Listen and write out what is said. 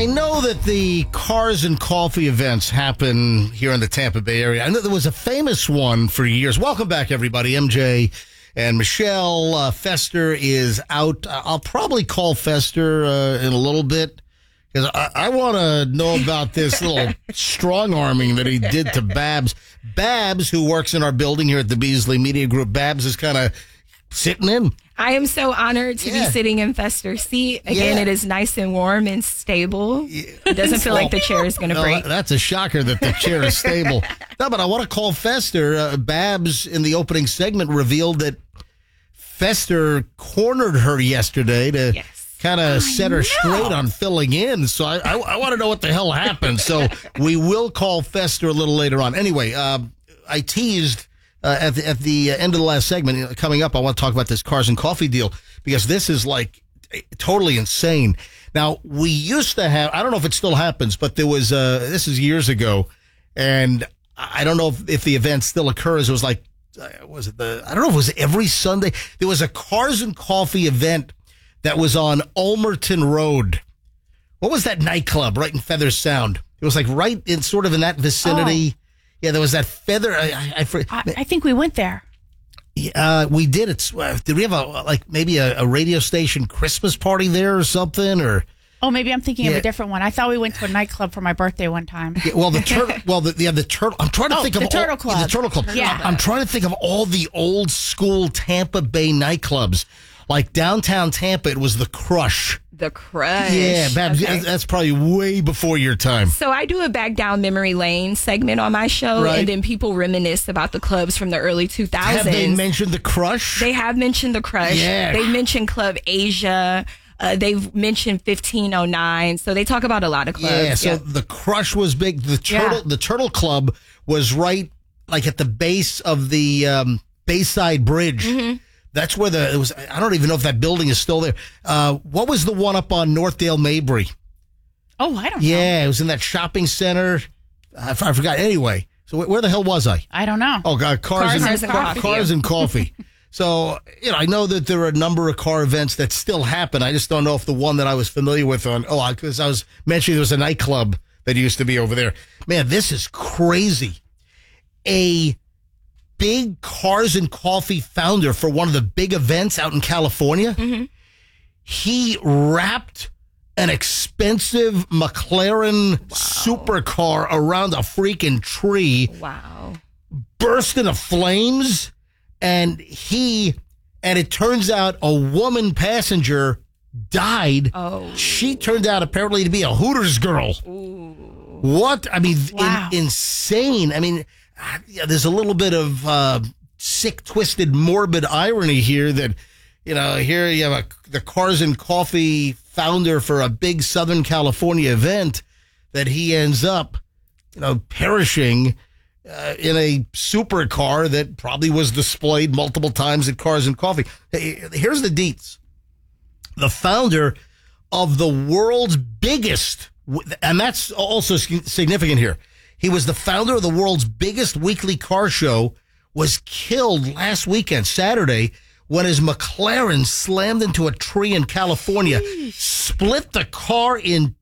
I know that the Cars and Coffee events happen here in the Tampa Bay area. I know there was a famous one for years. Welcome back, everybody. MJ and Michelle. Fester is out. I'll probably call Fester in a little bit because I want to know about this little strong-arming that he did to Babs. Babs, who works in our building here at the Beasley Media Group, Babs is kind of sitting in. I am so honored to be sitting in Fester's seat. Again, it is nice and warm and stable. It doesn't feel like the chair is going to break. That's a shocker that the chair is stable. No, but I want to call Fester. Babs, in the opening segment, revealed that Fester cornered her yesterday to kind of set her straight on filling in. So I want to know what the hell happened. So we will call Fester a little later on. Anyway, I teased at the end of the last segment, coming up, I want to talk about this Cars and Coffee deal because this is like totally insane. Now, we used to have, I don't know if it still happens, but there was, this is years ago, and I don't know if the event still occurs. It was like, I don't know if it was every Sunday. There was a Cars and Coffee event that was on Ulmerton Road. What was that nightclub right in Feather Sound? It was like right in sort of in that vicinity. Oh. Yeah, there was that Feather. I think we went there. We did. Did we have maybe a radio station Christmas party there or something? Or maybe I'm thinking of a different one. I thought we went to a nightclub for my birthday one time. Yeah, well, the turtle. The turtle. I'm trying to think of the Turtle Club. The Turtle Club. Yeah, I'm trying to think of all the old school Tampa Bay nightclubs, like downtown Tampa. It was the Crush. The Crush. Yeah, Babs, that's probably way before your time. So I do a Back Down Memory Lane segment on my show, and then people reminisce about the clubs from the early 2000s. Have they mentioned the Crush? They have mentioned the Crush. Yeah. They've mentioned Club Asia. They've mentioned 1509. So they talk about a lot of clubs. Yeah, so the Crush was big. The Turtle Club was right like at the base of the Bayside Bridge. Mm-hmm. That's where it was. I don't even know if that building is still there. What was the one up on Northdale Mabry? Oh, I don't know. Yeah, it was in that shopping center. I forgot. Anyway, so where the hell was I? I don't know. Oh, God, Cars and Coffee. So, I know that there are a number of car events that still happen. I just don't know if the one that I was familiar with because I was mentioning there was a nightclub that used to be over there. Man, this is crazy. A big Cars and Coffee founder for one of the big events out in California. Mm-hmm. He wrapped an expensive McLaren supercar around a freaking tree. Wow. Burst into flames. And it turns out a woman passenger died. Oh. She turned out apparently to be a Hooters girl. Ooh. What? I mean, insane. I mean, there's a little bit of sick, twisted, morbid irony here that, here you have the Cars and Coffee founder for a big Southern California event that he ends up, perishing in a supercar that probably was displayed multiple times at Cars and Coffee. Here's the deets. The founder of the world's biggest, and that's also significant here, he was the founder of the world's biggest weekly car show, was killed last weekend, Saturday, when his McLaren slammed into a tree in California, split the car in